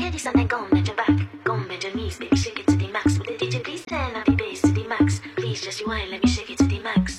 ladies and then go and bend your back. Go and bend your knees, baby, shake it to the max. With the DJ, please turn up the bass to the max. Please just rewind, let me shake it to the max.